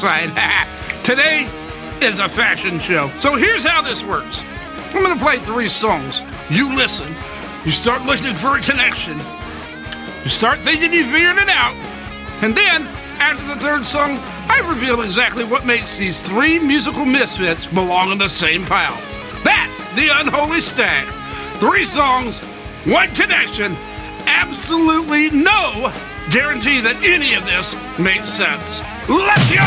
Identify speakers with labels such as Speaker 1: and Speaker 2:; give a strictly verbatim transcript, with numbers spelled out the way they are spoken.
Speaker 1: outside. Today is a fashion show. So here's how this works. I'm going to play three songs. You listen. You start looking for a connection. You start thinking you figured it out. And then, after the third song, I reveal exactly what makes these three musical misfits belong in the same pile. That's the Unholy Stack. Three songs, one connection, absolutely no guarantee that any of this makes sense. Let's go!